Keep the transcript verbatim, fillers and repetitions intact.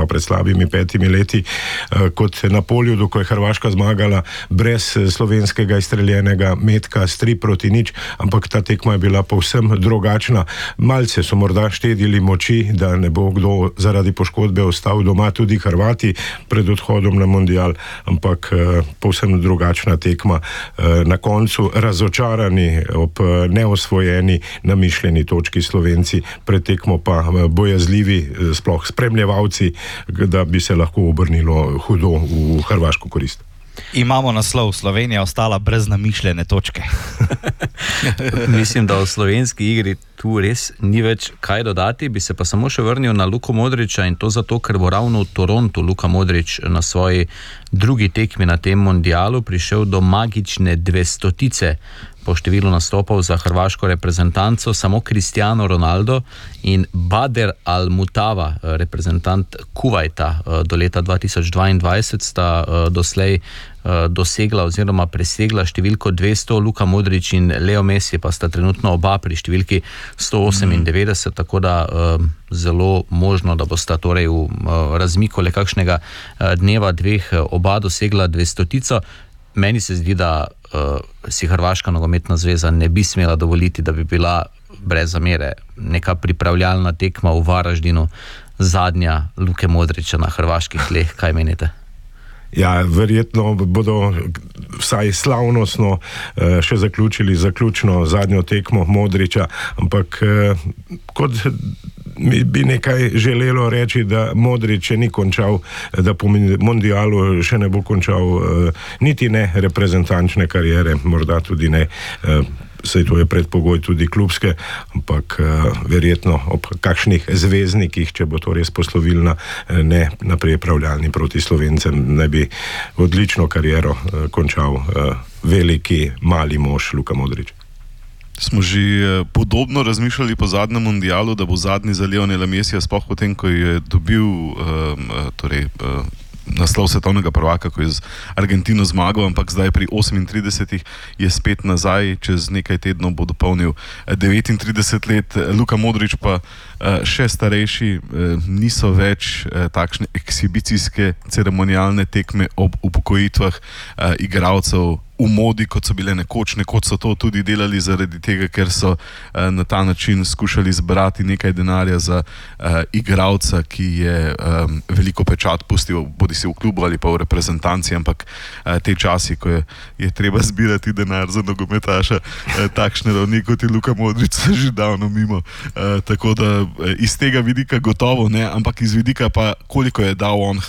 pred slabimi petimi leti, kot na Poljudu, ko je Hrvaška zmagala brez slovenskega izstreljenega metka s tri proti nič, ampak ta tekma je bila povsem drugačna. Malce so morda štedili moči, da ne bo kdo zaradi poškodbe ostal doma, tudi Hrvati pred odhodom na mundial, ampak povsem drugačna tekma. Na koncu razočarani ob neosvojeni namišljeni točki Slovenci, pred tekmo pa bojazljivi, sploh spremljevalci, da bi se lahko obrnilo hudo v hrvaško korist. Imamo naslov, Slovenija ostala brez namišljene točke. Mislim, da v slovenski igri tu res ni več kaj dodati, bi se pa samo še vrnil na Luko Modrića, in to zato, ker bo ravno v Torontu Luka Modrić na svoji drugi tekmi na tem mundialu prišel do magične dvestotice po številu nastopov za hrvaško reprezentanco. Samo Cristiano Ronaldo in Bader Al-Mutava, reprezentant Kuvajta, do leta dva tisoč dvaindvajset sta doslej dosegla oziroma presegla številko dvesto. Luka Modrić in Leo Messi pa sta trenutno oba pri številki sto osemindevetdeset, tako da zelo možno, da bosta torej v razmiku le kakšnega dneva, dveh oba dosegla dvestotico. Meni se zdi, da uh, si Hrvaška nogometna zveza ne bi smela dovoliti, da bi bila brez zamere neka pripravljalna tekma v Varaždinu zadnja Luke Modrića na hrvaških tleh. Kaj menite? Ja, verjetno bodo vsaj slavnostno uh, še zaključili zaključno zadnjo tekmo Modrića, ampak uh, kot mi bi nekaj želelo reči, da Modrić še ni končal, da po mundialu še ne bo končal uh, niti ne reprezentančne karijere, morda tudi ne, uh, saj to je predpogoj tudi klubske, ampak uh, verjetno ob kakšnih zvezdnikih, če bo to res poslovilna, ne na pripravljalni proti Slovencem, ne bi odlično kariero uh, končal uh, veliki mali mož Luka Modrić. Smo že podobno razmišljali po zadnjem mundialu, da bo zadnji za Lionela Messija, sploh potem, ko je dobil um, torej, um, naslov svetovnega prvaka, ko je z Argentino zmagal, ampak zdaj pri osemintridesetih je spet nazaj, čez nekaj tednov bo dopolnil devetintrideset let. Luka Modrić pa še starejši, niso več takšne ekshibicijske ceremonialne tekme ob upokojitvah igralcev v modi, kot so bile nekoč. Nekoč so to tudi delali zaradi tega, ker so uh, na ta način skušali zbrati nekaj denarja za uh, igralca, ki je um, veliko pečat pustil, bodi si v klubu ali pa v reprezentanci, ampak uh, te časi, ko je, je treba zbirati denar za nogometaša, uh, takšne ravni kot je Luka Modrić, so že davno mimo. Uh, tako da uh, iz tega vidika gotovo ne, ampak iz vidika pa koliko je dal on